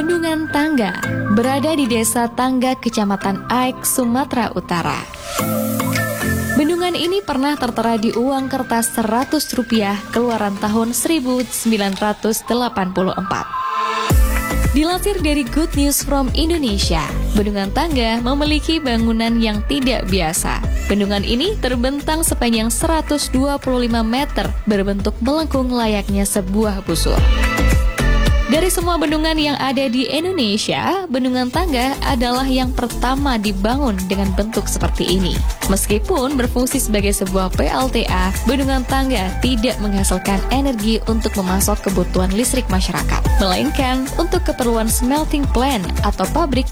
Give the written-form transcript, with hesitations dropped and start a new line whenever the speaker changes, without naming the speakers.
Bendungan Tangga berada di Desa Tangga, Kecamatan Aik, Sumatera Utara. Bendungan ini pernah tertera di uang kertas Rp100 keluaran tahun 1984. Dilansir dari Good News from Indonesia, Bendungan Tangga memiliki bangunan yang tidak biasa. Bendungan ini terbentang sepanjang 125 meter, berbentuk melengkung layaknya sebuah busur. Dari semua bendungan yang ada di Indonesia, Bendungan Tangga adalah yang pertama dibangun dengan bentuk seperti ini. Meskipun berfungsi sebagai sebuah PLTA, Bendungan Tangga tidak menghasilkan energi untuk memasok kebutuhan listrik masyarakat, melainkan untuk keperluan smelting plant atau pabrik